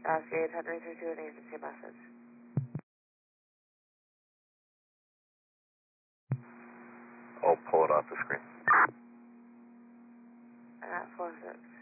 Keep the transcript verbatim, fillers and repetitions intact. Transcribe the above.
Ask eight hundred through to an agency message. I'll pull it off the screen. And at four six.